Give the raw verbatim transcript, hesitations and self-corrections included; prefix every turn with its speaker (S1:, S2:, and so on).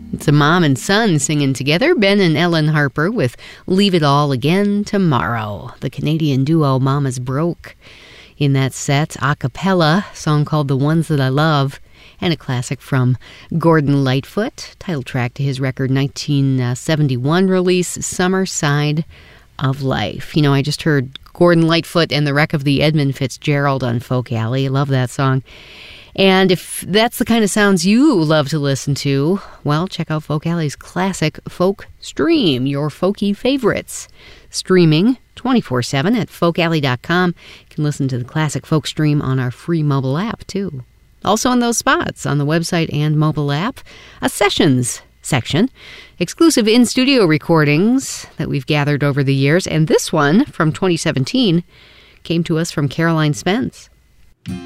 S1: It's a mom and son singing together, Ben and Ellen Harper with Leave It All Again Tomorrow. The Canadian duo Mama's Broke in that set, a cappella, song called The Ones That I Love, and a classic from Gordon Lightfoot, title track to his record nineteen seventy-one release, Summer Side of Life. You know, I just heard Gordon Lightfoot and the Wreck of the Edmund Fitzgerald on Folk Alley. I love that song. And if that's the kind of sounds you love to listen to, well, check out Folk Alley's classic Folk Stream, your folky favorites. Streaming twenty-four seven at folk alley dot com. You can listen to the classic Folk Stream on our free mobile app, too. Also in those spots, on the website and mobile app, a Sessions section, exclusive in-studio recordings that we've gathered over the years, and this one from twenty seventeen came to us from Caroline Spence.